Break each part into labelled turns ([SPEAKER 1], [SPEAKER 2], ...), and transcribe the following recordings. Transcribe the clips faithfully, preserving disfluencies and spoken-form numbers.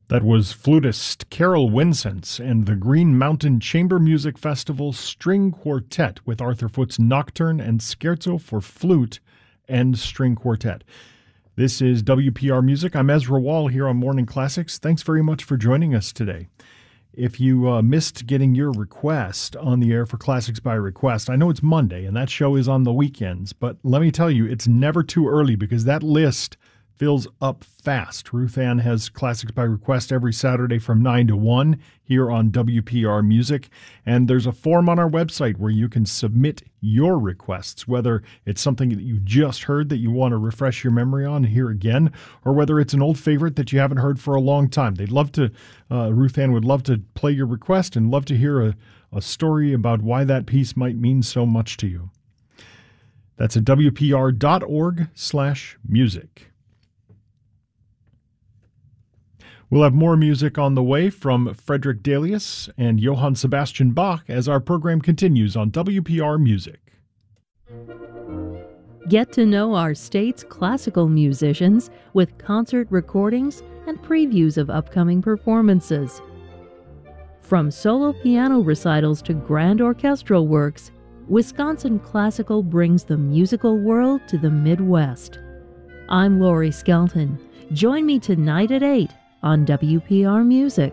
[SPEAKER 1] That was flutist Carol Winsence and the Green Mountain Chamber Music Festival String Quartet with Arthur Foote's Nocturne and Scherzo for Flute and String Quartet. This is W P R Music. I'm Ezra Wall here on Morning Classics. Thanks very much for joining us today. If you uh, missed getting your request on the air for Classics by Request, I know it's Monday and that show is on the weekends, but let me tell you, it's never too early because that list fills up fast. Ruth Ann has Classics by Request every Saturday from nine to one here on W P R Music. And there's a form on our website where you can submit your requests, whether it's something that you just heard that you want to refresh your memory on and hear again, or whether it's an old favorite that you haven't heard for a long time. They'd love to, uh, Ruth Ann would love to play your request and love to hear a, a story about why that piece might mean so much to you. That's at W P R dot org slash music. We'll have more music on the way from Frederick Delius and Johann Sebastian Bach as our program continues on W P R Music.
[SPEAKER 2] Get to know our state's classical musicians with concert recordings and previews of upcoming performances. From solo piano recitals to grand orchestral works, Wisconsin Classical brings the musical world to the Midwest. I'm Lori Skelton. Join me tonight at eight on W P R Music.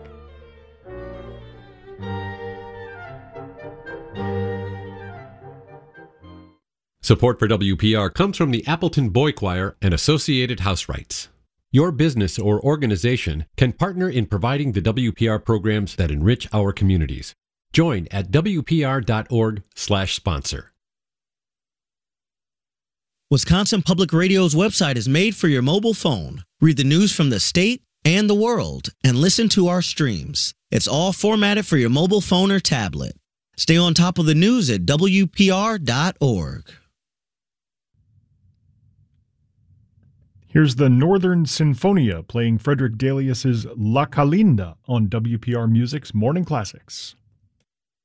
[SPEAKER 3] Support for W P R comes from the Appleton Boy Choir and Associated House Rights. Your business or organization can partner in providing the W P R programs that enrich our communities. Join at W P R dot org slash sponsor.
[SPEAKER 4] Wisconsin Public Radio's website is made for your mobile phone. Read the news from the state and the world, and listen to our streams. It's all formatted for your mobile phone or tablet. Stay on top of the news at W P R dot org.
[SPEAKER 1] Here's the Northern Sinfonia playing Frederick Delius's La Calinda on W P R Music's Morning Classics.